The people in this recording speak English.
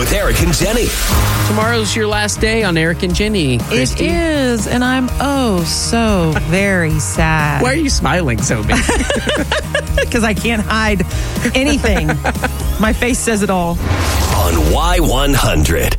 with Eric and Jenny. Tomorrow's your last day on Eric and Jenny. Christy. It is, and I'm so very sad. Why are you smiling so big? Because I can't hide anything. My face says it all. On Y100.